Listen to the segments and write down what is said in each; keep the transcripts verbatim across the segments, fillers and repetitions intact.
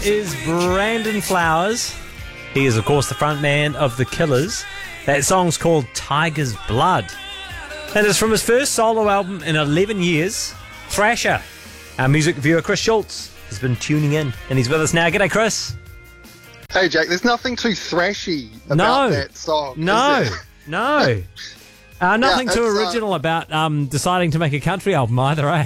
That is Brandon Flowers. He is, of course, the front man of The Killers. That song's called Tiger's Blood. And it's from his first solo album in eleven years, Thrasher. Our music reviewer, Chris Schultz, has been tuning in, and he's with us now. G'day, Chris. Hey, Jack, there's nothing too thrashy about no, that song. No, no. Uh, nothing yeah, too original uh, about um, deciding to make a country album either, eh?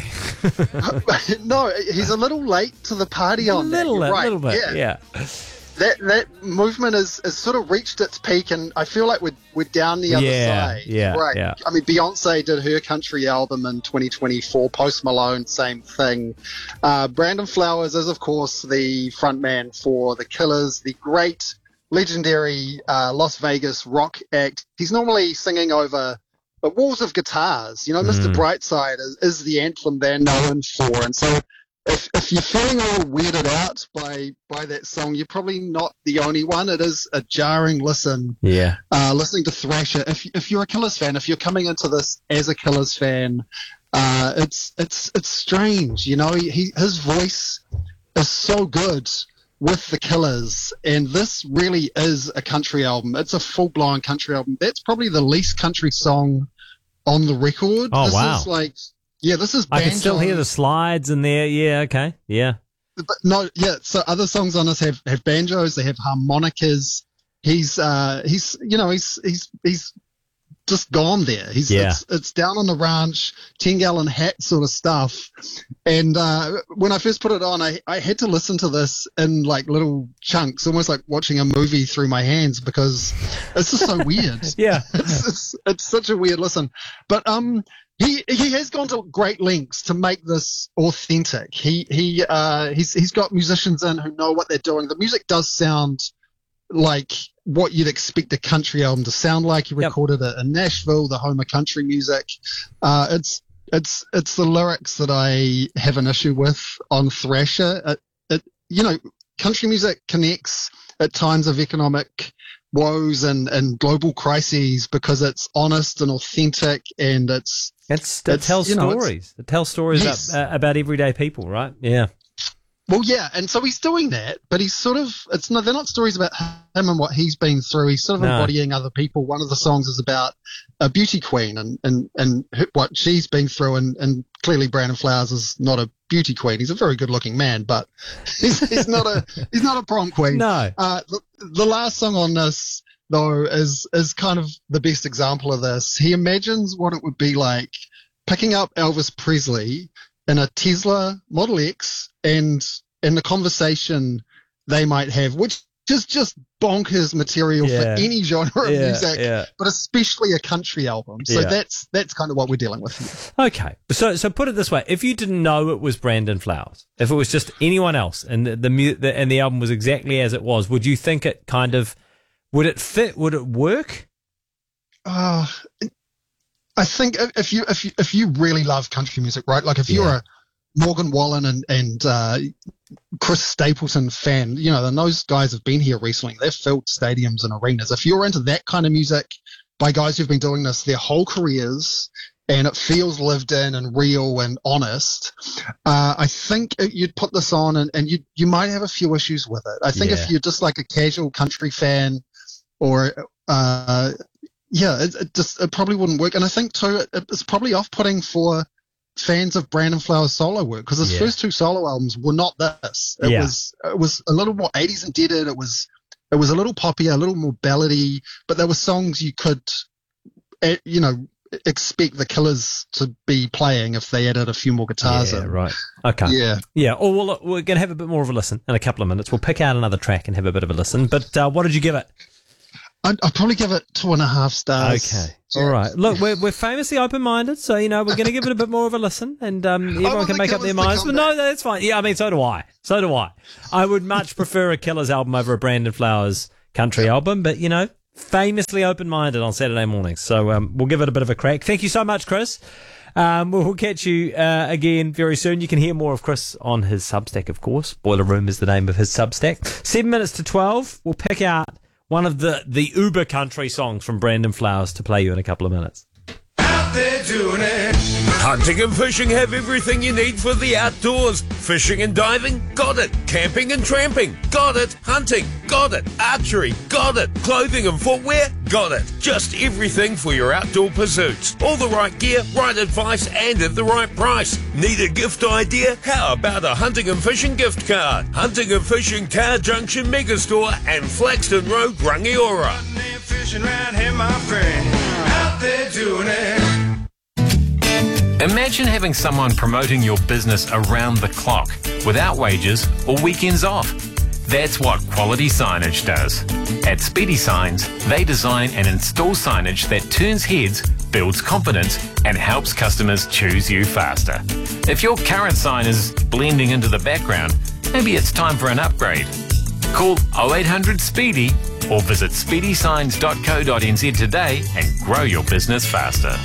No, he's a little late to the party on little that. A right. little bit, yeah. yeah. That that movement has, has sort of reached its peak, and I feel like we're we're down the other yeah, side. Yeah, right. Yeah. I mean, Beyonce did her country album in twenty twenty-four. Post Malone, same thing. Uh, Brandon Flowers is, of course, the frontman for The Killers, the great, legendary uh, Las Vegas rock act. He's normally singing over walls of guitars. You know, mm. Mister Brightside is, is the anthem they're known for, and so. If, if you're feeling all weirded out by, by that song, you're probably not the only one. It is a jarring listen. Yeah. Uh, listening to Thrasher. If if you're a Killers fan, if you're coming into this as a Killers fan, uh, it's it's it's strange. You know, he his voice is so good with the Killers, and this really is a country album. It's a full blown country album. That's probably the least country song on the record. Oh this wow. Is like. Yeah, this is banjo. I can still hear the slides in there. Yeah, okay. Yeah. But no, yeah, so other songs on this have, have banjos, they have harmonicas. He's uh he's you know, he's he's he's just gone there. He's yeah. it's, it's down on the ranch, ten gallon hat sort of stuff. And uh when I first put it on, I, I had to listen to this in like little chunks, almost like watching a movie through my hands, because it's just so weird. Yeah. It's, it's it's such a weird listen. But um He he has gone to great lengths to make this authentic. He he uh he's he's got musicians in who know what they're doing. The music does sound like what you'd expect a country album to sound like. He recorded yep. it in Nashville, the home of country music. Uh, it's it's it's the lyrics that I have an issue with on Thrasher. It, it you know, country music connects at times of economic woes and, and global crises because it's honest and authentic, and it's It's, it it's, tells you know, stories. It tells stories yes. about, uh, about everyday people, right? Yeah. Well, yeah, and so he's doing that, but he's sort of, it's not, they're not stories about him and what he's been through. He's sort of no. embodying other people. One of the songs is about a beauty queen and, and, and what she's been through, and, and clearly Brandon Flowers is not a beauty queen. He's a very good looking man, but he's, he's not a, he's not a prom queen. No. Uh, the, the last song on this, though, is, is kind of the best example of this. He imagines what it would be like picking up Elvis Presley in a Tesla Model X, and in the conversation they might have, which is just bonkers material yeah. for any genre of yeah, music, yeah. but especially a country album. So yeah. that's that's kind of what we're dealing with here. Okay, so so put it this way: if you didn't know it was Brandon Flowers, if it was just anyone else, and the, the, the and the album was exactly as it was, would you think it kind of would it fit? Would it work? Uh, I think if you if you if you really love country music, right? Like if you're yeah. a Morgan Wallen and and uh, Chris Stapleton fan, you know, and those guys have been here recently. They've filled stadiums and arenas. If you're into that kind of music by guys who've been doing this their whole careers, and it feels lived in and real and honest, uh, I think you'd put this on, and, and you you might have a few issues with it. I think yeah. if you're just like a casual country fan, or uh, yeah, it, it just it probably wouldn't work. And I think too, it, it's probably off-putting for fans of Brandon Flowers' solo work, because his yeah. first two solo albums were not this. It yeah. was it was a little more eighties indebted. It was it was a little poppier, a little more ballady, but there were songs you could, you know, expect the Killers to be playing if they added a few more guitars yeah, in. Right. Okay. Yeah. Yeah. Oh, well, look, we're going to have a bit more of a listen in a couple of minutes. We'll pick out another track and have a bit of a listen. But uh, what did you give it? I'd, I'd probably give it two and a half stars. Okay. All right. Look, we're we're famously open-minded, so, you know, we're going to give it a bit more of a listen, and um, everyone can make up their minds. But no, that's fine. Yeah, I mean, so do I. So do I. I would much prefer a Killers album over a Brandon Flowers country album, but, you know, famously open-minded on Saturday mornings. So um, we'll give it a bit of a crack. Thank you so much, Chris. Um, we'll catch you uh, again very soon. You can hear more of Chris on his Substack, of course. Boiler Room is the name of his Substack. Seven minutes to twelve. We'll pick out one of the, the uber country songs from Brandon Flowers to play you in a couple of minutes. Out there doing it. Hunting and fishing have everything you need for the outdoors. Fishing and diving? Got it. Camping and tramping? Got it. Hunting? Got it. Archery? Got it. Clothing and footwear? Got it. Just everything for your outdoor pursuits. All the right gear, right advice, and at the right price. Need a gift idea? How about a hunting and fishing gift card? Hunting and Fishing Car Junction Megastore and Flaxton Road, Rangiora. Hunting and fishing round here, my friend. Out there doing it. Imagine having someone promoting your business around the clock, without wages or weekends off. That's what Quality Signage does. At Speedy Signs, they design and install signage that turns heads, builds confidence, and helps customers choose you faster. If your current sign is blending into the background, maybe it's time for an upgrade. Call oh eight hundred SPEEDY or visit speedy signs dot co dot n z today and grow your business faster.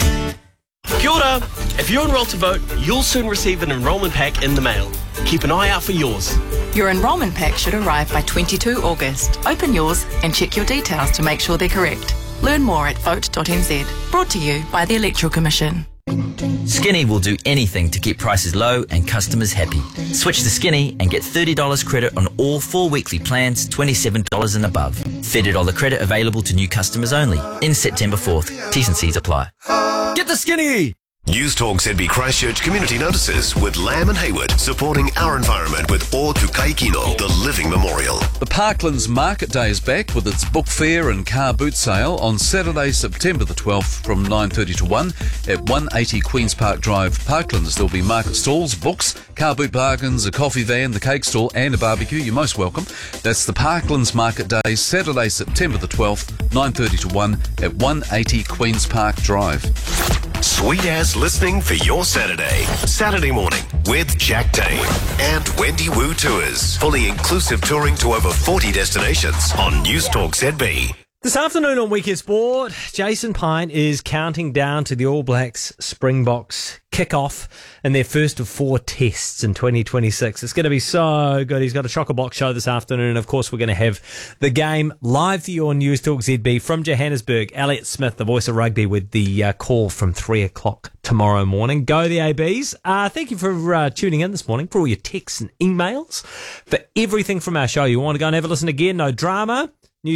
Kia ora. If you're enrolled to vote, you'll soon receive an enrolment pack in the mail. Keep an eye out for yours. Your enrolment pack should arrive by the twenty-second of August. Open yours and check your details to make sure they're correct. Learn more at vote dot n z. Brought to you by the Electoral Commission. Skinny will do anything to keep prices low and customers happy. Switch to Skinny and get thirty dollars credit on all four weekly plans, twenty-seven dollars and above. thirty dollars credit available to new customers only. In September fourth. T's and C's apply. Get the Skinny! News Talk Z B Christchurch Community Notices with Lamb and Hayward, supporting our environment with O Tukai Kino, the Living Memorial. The Parklands Market Day is back with its book fair and car boot sale on Saturday, September the twelfth from nine thirty to one at one eighty Queen's Park Drive, Parklands. There'll be market stalls, books, car boot bargains, a coffee van, the cake stall and a barbecue. You're most welcome. That's the Parklands Market Day, Saturday, September the twelfth, nine thirty to one at one eighty Queen's Park Drive. Sweet Ass listening for your Saturday. Saturday morning with Jack Dane and Wendy Wu Tours. Fully inclusive touring to over forty destinations on News Talk Z B. This afternoon on Weekend Sport, Jason Pine is counting down to the All Blacks Springboks kick-off in their first of four tests in twenty twenty-six. It's going to be so good. He's got a Chock-a-Block show this afternoon, and of course we're going to have the game live for you on News Talk Z B from Johannesburg. Elliot Smith, the voice of rugby, with the uh, call from three o'clock tomorrow morning. Go the A Bs. Uh, thank you for uh, tuning in this morning, for all your texts and emails, for everything from our show. You want to go and have a listen again? No drama?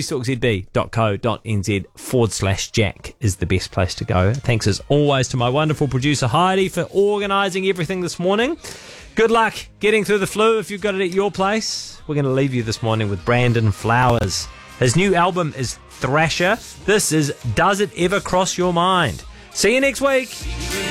newstalkzb.co.nz forward slash Jack is the best place to go. Thanks as always to my wonderful producer Heidi for organising everything this morning. Good luck getting through the flu if you've got it at your place. We're going to leave you this morning with Brandon Flowers. His new album is Thrasher. This is Does It Ever Cross Your Mind? See you next week.